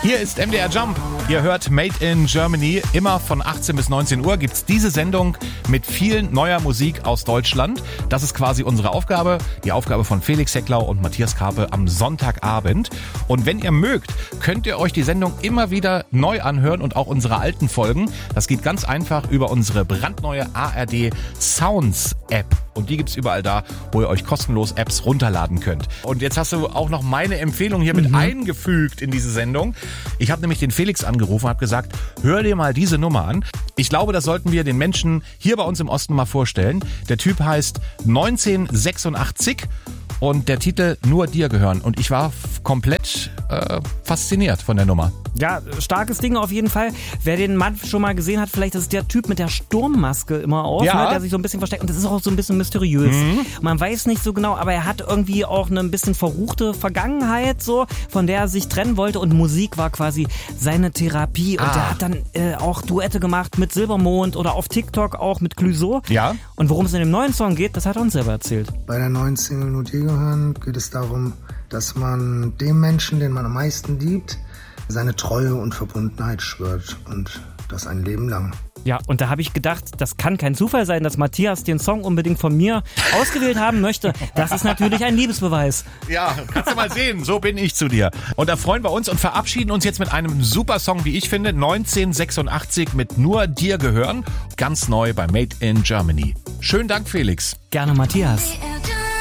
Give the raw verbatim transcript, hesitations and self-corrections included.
Hier ist M D R Jump. Ihr hört Made in Germany. Immer von achtzehn bis neunzehn Uhr gibt's diese Sendung mit viel neuer Musik aus Deutschland. Das ist quasi unsere Aufgabe. Die Aufgabe von Felix Hecklau und Matthias Karpe am Sonntagabend. Und wenn ihr mögt, könnt ihr euch die Sendung immer wieder neu anhören und auch unsere alten Folgen. Das geht ganz einfach über unsere brandneue A R D Sounds App. Und die gibt's überall da, wo ihr euch kostenlos Apps runterladen könnt. Und jetzt hast du auch noch meine Empfehlung hier mit mhm. eingefügt in diese Sendung. Ich habe nämlich den Felix angerufen und habe gesagt, hör dir mal diese Nummer an. Ich glaube, das sollten wir den Menschen hier bei uns im Osten mal vorstellen. Der Typ heißt neunzehnhundertsechsundachtzig und der Titel Nur dir gehören. Und ich war f- komplett äh, fasziniert von der Nummer. Ja, starkes Ding auf jeden Fall. Wer den Mann schon mal gesehen hat, vielleicht ist es der Typ mit der Sturmmaske immer auf, ja. ne, der sich so ein bisschen versteckt. Und das ist auch so ein bisschen mysteriös. Mhm. Man weiß nicht so genau, aber er hat irgendwie auch eine ein bisschen verruchte Vergangenheit, so, von der er sich trennen wollte. Und Musik war quasi seine Therapie. Und ah. er hat dann äh, auch Duette gemacht mit Silbermond oder auf TikTok auch mit Clouseau. Ja. Und worum es in dem neuen Song geht, das hat er uns selber erzählt. Bei der neuen Single Nur dir gehören geht es darum, dass man dem Menschen, den man am meisten liebt, seine Treue und Verbundenheit schwört und das ein Leben lang. Ja, und da habe ich gedacht, das kann kein Zufall sein, dass Matthias den Song unbedingt von mir ausgewählt haben möchte. Das ist natürlich ein Liebesbeweis. Ja, kannst du mal sehen, so bin ich zu dir. Und da freuen wir uns und verabschieden uns jetzt mit einem super Song, wie ich finde, neunzehnhundertsechsundachtzig mit Nur dir gehören, ganz neu bei Made in Germany. Schönen Dank, Felix. Gerne, Matthias.